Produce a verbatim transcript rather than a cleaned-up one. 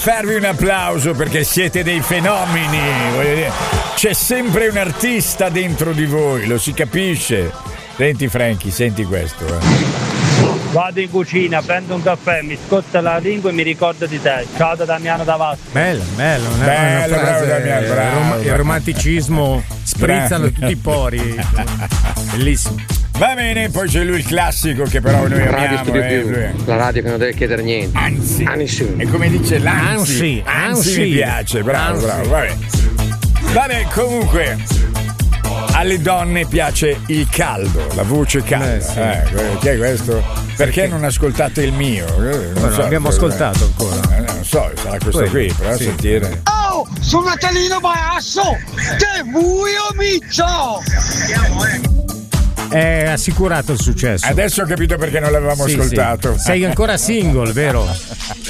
Farvi un applauso perché siete dei fenomeni, voglio dire, c'è sempre un artista dentro di voi, lo si capisce. Senti Franky, senti questo. Eh. Vado in cucina, prendo un caffè, mi scotta la lingua e mi ricordo di te. Ciao da Damiano D'Avasto. Bello, bello, una, bello, una frase, bravo, Damiano, bravo, rom- bravo. Il romanticismo sprizza da tutti i pori. Bellissimo. Va bene, poi c'è lui il classico che però noi Radio amiamo. Studio Eh, più, lui. la radio che non deve chiedere niente. Anzi, a nessuno. E come dice l'anzi, Anzi, anzi, anzi. mi piace, bravo, Anzi. bravo, vabbè. Vabbè, comunque alle donne piace il caldo, la voce calda. Eh, sì. eh, chi è questo? Perché non ascoltate il mio? Non Non so, abbiamo eh, ascoltato ancora. eh, non so, sarà questo Quello, qui, però sì. sentire. Oh, sono Natalino Basso! Che buio miccio! È assicurato il successo. Adesso ho capito perché non l'avevamo Sì, ascoltato. sì. Sei ancora single, vero?